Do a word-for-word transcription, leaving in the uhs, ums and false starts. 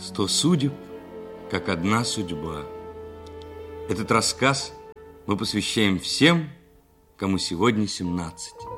Сто судеб, как одна судьба. Этот рассказ мы посвящаем всем, кому сегодня семнадцать.